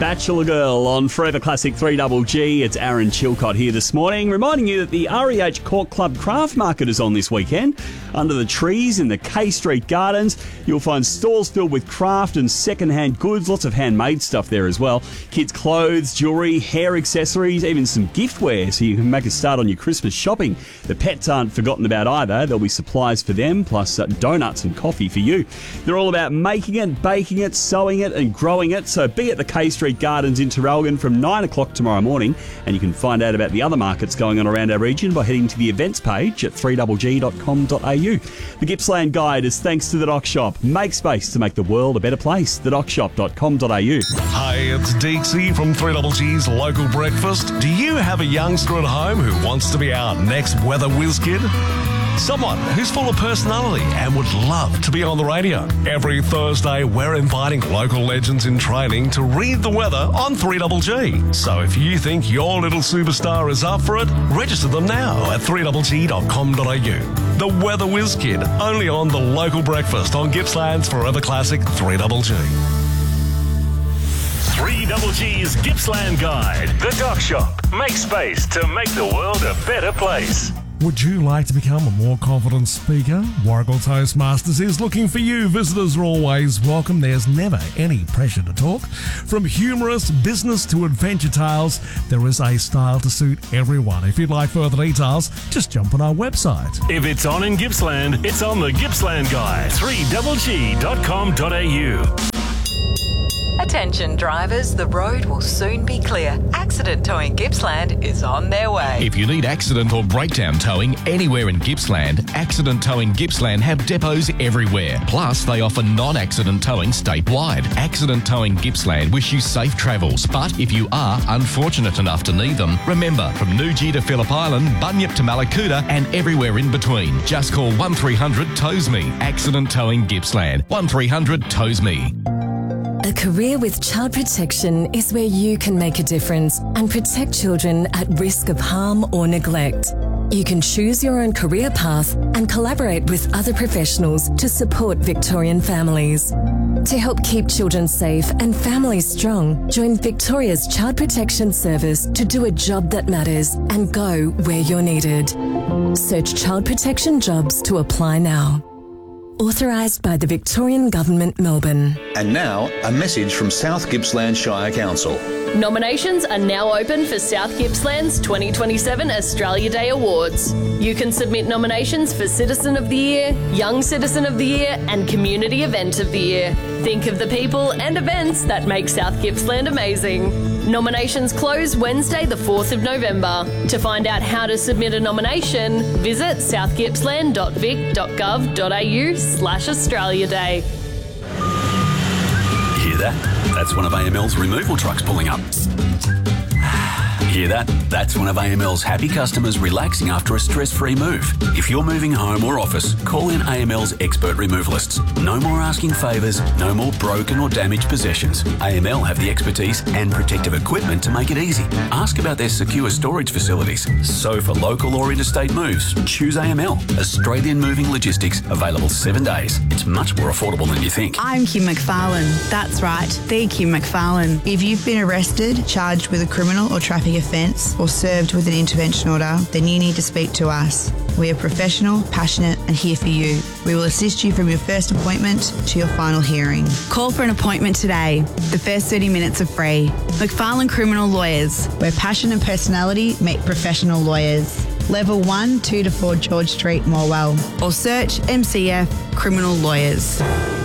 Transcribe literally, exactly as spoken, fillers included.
Bachelor Girl on Forever Classic three G G. It's Aaron Chilcott here this morning, reminding you that the R E H Cork Club Craft Market is on this weekend. Under the trees in the K Street Gardens, you'll find stalls filled with craft and second-hand goods, lots of handmade stuff there as well. Kids' clothes, jewellery, hair accessories, even some giftware so you can make a start on your Christmas shopping. The pets aren't forgotten about either. There'll be supplies for them, plus uh, donuts and coffee for you. They're all about making it, baking it, sewing it and growing it, so be at the K Street Gardens in Traralgon from nine o'clock tomorrow morning, and you can find out about the other markets going on around our region by heading to the events page at three g g dot com dot a u. The Gippsland Guide is thanks to The Dock Shop. Make space to make the world a better place. the dock shop dot com dot a u. Hi, it's Deeksy from three G G's Local Breakfast. Do you have a youngster at home who wants to be our next weather whiz kid? Someone who's full of personality and would love to be on the radio. Every Thursday, we're inviting local legends in training to read the weather on three G G. So if you think your little superstar is up for it, register them now at three g g dot com dot a u. The Weather Whiz Kid, only on the Local Breakfast on Gippsland's Forever Classic three G G. three G G's Gippsland Guide. The Dock Shop. Make space to make the world a better place. Would you like to become a more confident speaker? Warragul Toastmasters is looking for you. Visitors are always welcome. There's never any pressure to talk. From humorous business to adventure tales, there is a style to suit everyone. If you'd like further details, just jump on our website. If it's on in Gippsland, it's on the Gippsland Guide. three g g dot com dot a u. Attention drivers, the road will soon be clear. Accident Towing Gippsland is on their way. If you need accident or breakdown towing anywhere in Gippsland, Accident Towing Gippsland have depots everywhere. Plus, they offer non-accident towing statewide. Accident Towing Gippsland wish you safe travels, but if you are unfortunate enough to need them, remember, from Newgee to Phillip Island, Bunyip to Malakuta and everywhere in between, just call one three hundred tows me. Accident Towing Gippsland. one three hundred tows me. A career with child protection is where you can make a difference and protect children at risk of harm or neglect. You can choose your own career path and collaborate with other professionals to support Victorian families. To help keep children safe and families strong, join Victoria's Child Protection Service to do a job that matters and go where you're needed. Search Child Protection Jobs to apply now. Authorised by the Victorian Government, Melbourne. And now, a message from South Gippsland Shire Council. Nominations are now open for South Gippsland's twenty twenty-seven Australia Day Awards. You can submit nominations for Citizen of the Year, Young Citizen of the Year and Community Event of the Year. Think of the people and events that make South Gippsland amazing. Nominations close Wednesday the fourth of November. To find out how to submit a nomination, visit south gippsland dot vic dot gov dot a u slash Australia Day. Hear that? That's one of A M L's removal trucks pulling up. Hear that? That's one of A M L's happy customers relaxing after a stress-free move. If you're moving home or office, call in A M L's expert removalists. No more asking favours, no more broken or damaged possessions. A M L have the expertise and protective equipment to make it easy. Ask about their secure storage facilities. So for local or interstate moves, choose A M L. Australian Moving Logistics, available seven days. It's much more affordable than you think. I'm Kim McFarlane. That's right, the Kim McFarlane. If you've been arrested, charged with a criminal or traffic offence or served with an intervention order, then you need to speak to us. We are professional, passionate and here for you. We will assist you from your first appointment to your final hearing. Call for an appointment today. The first thirty minutes are free. McFarlane Criminal Lawyers, where passion and personality meet professional lawyers. Level one, two to four George Street, Morwell. Or search M C F Criminal Lawyers.